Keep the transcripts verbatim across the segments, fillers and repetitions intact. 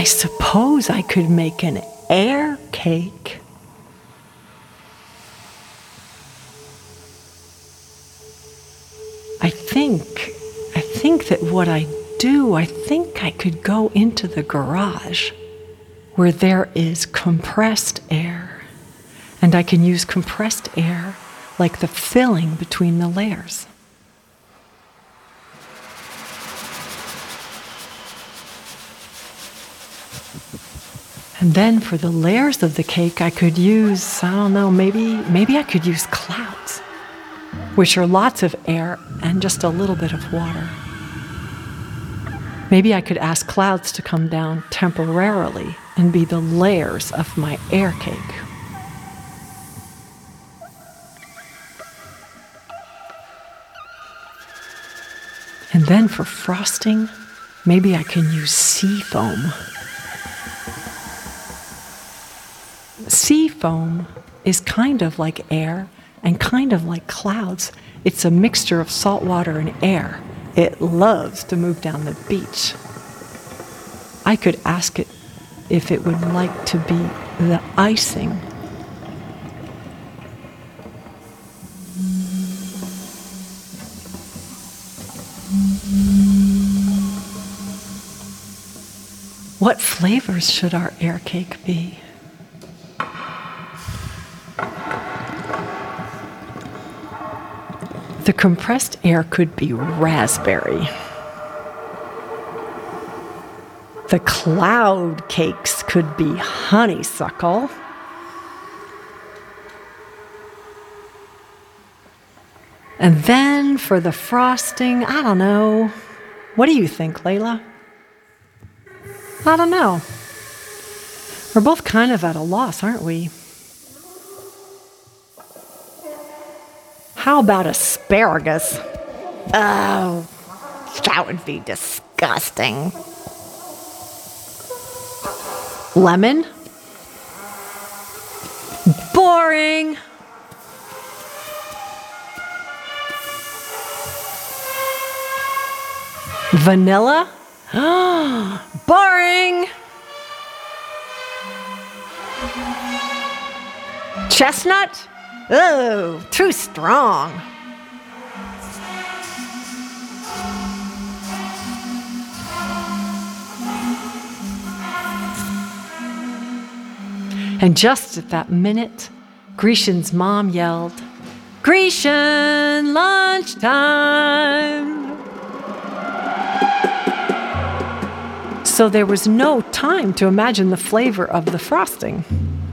I suppose I could make an air cake. I think, I think that what I do, I think I could go into the garage where there is compressed air, and I can use compressed air like the filling between the layers. And then for the layers of the cake, I could use, I don't know, maybe, maybe I could use clouds, which are lots of air and just a little bit of water. Maybe I could ask clouds to come down temporarily and be the layers of my air cake. And then for frosting, maybe I can use sea foam. Sea foam is kind of like air and kind of like clouds. It's a mixture of salt water and air. It loves to move down the beach. I could ask it if it would like to be the icing. What flavors should our air cake be? The compressed air could be raspberry. The cloud cakes could be honeysuckle. And then for the frosting, I don't know. What do you think, Layla? I don't know. We're both kind of at a loss, aren't we? How about asparagus? Oh, that would be disgusting. Lemon? Boring. Vanilla? Boring. Chestnut? Oh, too strong. And just at that minute, Grecian's mom yelled, "Grecian, lunchtime!" So there was no time to imagine the flavor of the frosting.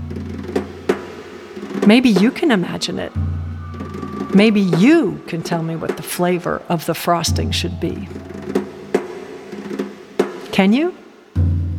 Maybe you can imagine it. Maybe you can tell me what the flavor of the frosting should be. Can you?